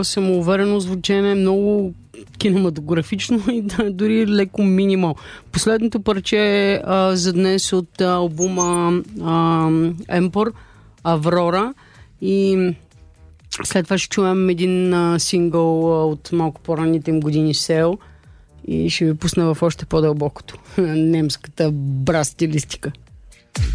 самоуверено звучене, много кинематографично и дори леко минимал. Последното парче е за днес от албума Емпор, Аврора, и след това ще чуем един сингъл от малко по-ранните им години, Сел, и ще ви пусна в още по-дълбокото немската брас стилистика.